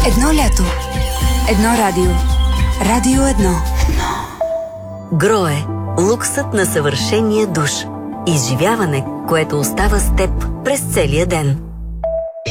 Едно лято. Едно радио. Радио 1. Грое. Луксът на съвършения душ. Изживяване, което остава с теб през целия ден.